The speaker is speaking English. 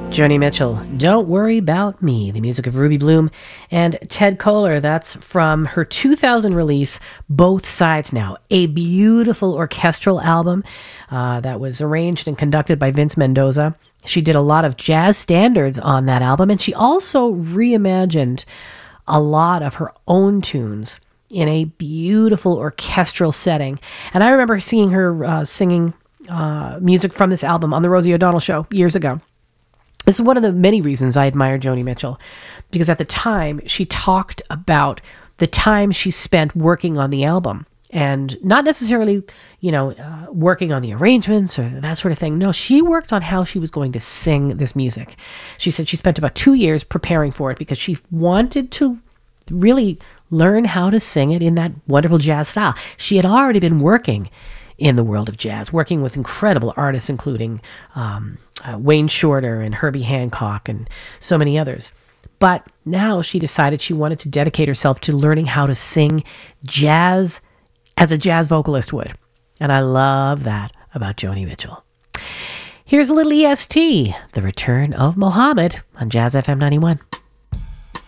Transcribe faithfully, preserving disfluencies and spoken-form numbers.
Joni Mitchell, Don't Worry About Me, the music of Ruby Bloom and Ted Koehler. That's from her two thousand release, Both Sides Now, a beautiful orchestral album uh, that was arranged and conducted by Vince Mendoza. She did a lot of jazz standards on that album, and she also reimagined a lot of her own tunes in a beautiful orchestral setting. And I remember seeing her uh, singing uh, music from this album on the Rosie O'Donnell Show years ago. This is one of the many reasons I admire Joni Mitchell, because at the time she talked about the time she spent working on the album, and not necessarily, you know, uh, working on the arrangements or that sort of thing. No, she worked on how she was going to sing this music. She said she spent about two years preparing for it because she wanted to really learn how to sing it in that wonderful jazz style. She had already been working in the world of jazz, working with incredible artists, including um, uh, Wayne Shorter and Herbie Hancock and so many others. But now she decided she wanted to dedicate herself to learning how to sing jazz as a jazz vocalist would. And I love that about Joni Mitchell. Here's a little E S T, The Return of Mohammed on Jazz F M ninety-one.